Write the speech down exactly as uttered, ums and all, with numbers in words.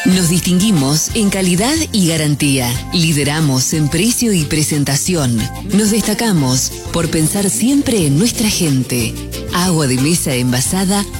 Nos distinguimos en calidad y garantía. Lideramos en precio y presentación. Nos destacamos por pensar siempre en nuestra gente. Agua de mesa envasada